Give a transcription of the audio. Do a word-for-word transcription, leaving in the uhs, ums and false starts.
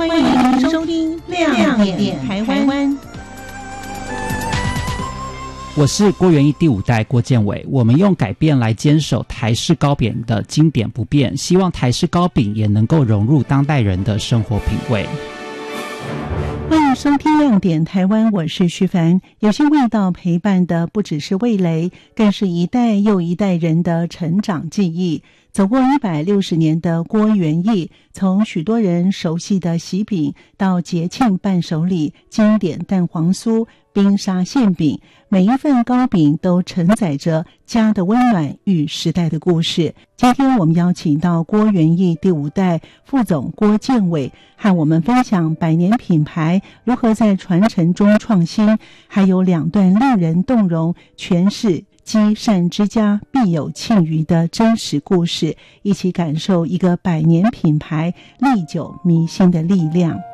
欢迎收听亮点台湾。 我是郭元益第五代郭建伟，我们用改变来坚守台式糕饼的经典不变，希望台式糕饼也能够融入当代人的生活品味。 欢迎收听亮点台湾，我是徐凡。有些味道陪伴的不只是味蕾，更是一代又一代人的成长记忆。走过一百六十年的郭元益，从许多人熟悉的喜饼到节庆伴手礼、经典蛋黄酥、冰沙馅饼，每一份糕饼都承载着家的温暖与时代的故事。今天我们邀请到郭元益第五代副总郭建伟，和我们分享百年品牌如何在传承中创新，还有两段令人动容诠释积善之家必有庆余的真实故事，一起感受一个百年品牌历久弥新的力量。